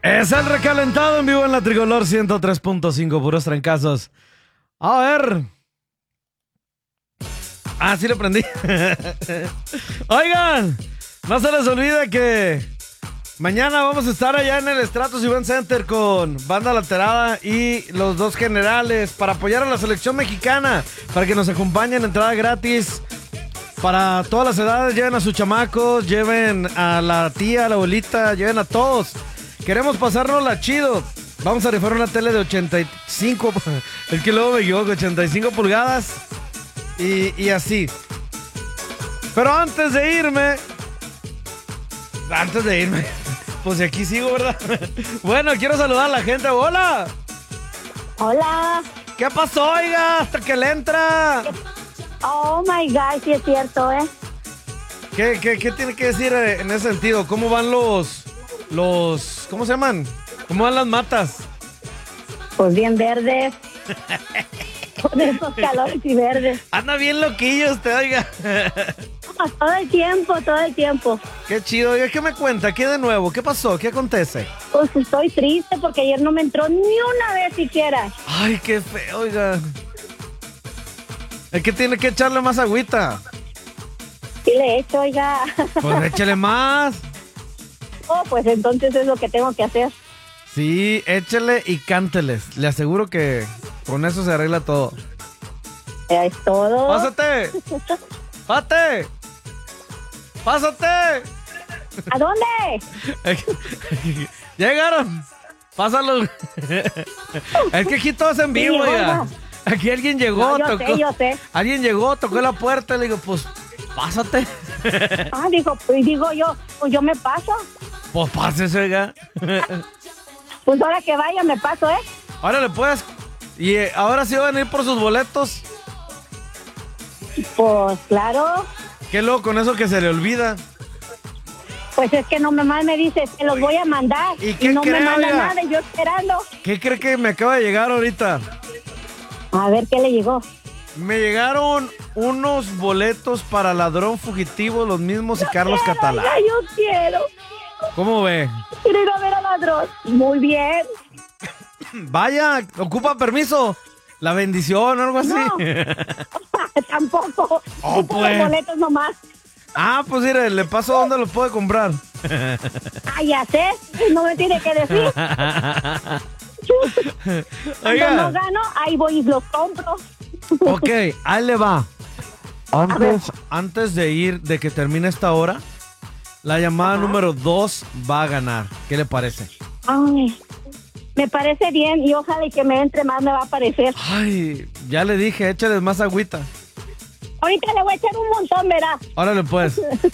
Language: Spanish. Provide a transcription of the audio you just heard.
Es el recalentado en vivo en la Tricolor 103.5, puros trancazos. A ver. Ah, sí lo prendí. Oigan, no se les olvide que mañana vamos a estar allá en el Stratos Event Center con Banda Laterada y los dos generales para apoyar a la selección mexicana, para que nos acompañen, entrada gratis para todas las edades. Lleven a sus chamacos, lleven a la tía, a la abuelita, lleven a todos. Queremos pasárnosla chido. Vamos a rifar una tele de 85, es que luego me equivoco, 85 pulgadas y así. Pero antes de irme, pues de aquí sigo, ¿verdad? Bueno, quiero saludar a la gente. ¡Hola! Hola. ¿Qué pasó, oiga? Hasta que le entra. Oh my God, sí es cierto, ¿eh? ¿Qué tiene que decir en ese sentido? ¿Cómo van los ¿cómo se llaman? ¿Cómo van las matas? Pues bien verdes. Con esos calores y verdes. Anda bien loquillo usted, oiga. Todo el tiempo. Qué chido, oiga, ¿qué me cuenta? ¿Qué de nuevo? ¿Qué pasó? ¿Qué acontece? Pues estoy triste porque ayer no me entró ni una vez siquiera. Ay, qué feo, oiga. Es que tiene que echarle más agüita. Sí le he hecho, oiga. Pues échale más. Oh, pues entonces es lo que tengo que hacer. Sí, échele y cánteles. Le aseguro que con eso se arregla todo. Ya es todo. ¡Pásate! ¡Pate! ¡Pásate! ¿A dónde? ¡Llegaron! ¡Pásalo! Es que aquí todo es en vivo, Sí, ya. Aquí alguien llegó, No, tocó. yo sé. Alguien llegó, tocó la puerta y le digo, pues, pásate. Ah, digo yo, pues yo me paso. Pues pásese, oiga. Pues ahora que vaya me paso, ¿eh? Ahora le puedes. Y ahora sí van a ir por sus boletos. Pues claro. Qué loco con eso que se le olvida. Pues es que no más me dice, te los voy a mandar. ¿Y qué no me cree, manda oiga? nada y yo esperando. ¿Qué cree que me acaba de llegar ahorita? A ver qué le llegó. Me llegaron unos boletos para Ladrón Fugitivo, los mismos y Carlos Catalán. Oiga, yo quiero. ¿Cómo ve? Quiero ir a ver a Ladrón. Muy bien. Vaya, ocupa permiso. La bendición o algo así. No. Tampoco. Oh, pues. Los boletos nomás. Ah, pues mire, le paso dónde los puede comprar. Ah, ya sé. No me tiene que decir. Cuando Oiga. no gano, ahí voy y los compro. Ok, ahí le va. Antes de que termine esta hora, la llamada número 2 va a ganar. ¿Qué le parece? Ay, me parece bien y ojalá y que me entre más me va a parecer. Ay, ya le dije, échales más agüita. Ahorita le voy a echar un montón, verás. Órale pues.